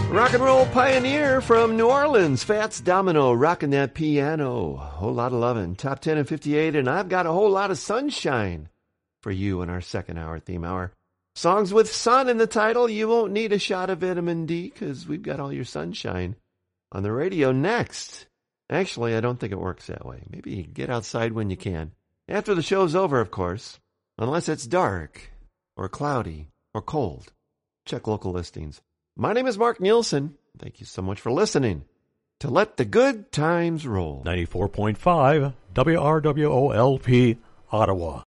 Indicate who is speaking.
Speaker 1: Rock and roll pioneer from New Orleans, Fats Domino, rocking that piano. Whole lot of lovin'. Top 10 and 58, and I've got a whole lot of sunshine for you in our second hour theme hour. Songs with sun in the title. You won't need a shot of vitamin D because we've got all your sunshine on the radio next. Actually, I don't think it works that way. Maybe get outside when you can. After the show's over, of course. Unless it's dark or cloudy or cold. Check local listings. My name is Mark Nielsen. Thank you so much for listening to Let the Good Times Roll.
Speaker 2: 94.5 WRWOLP, Ottawa.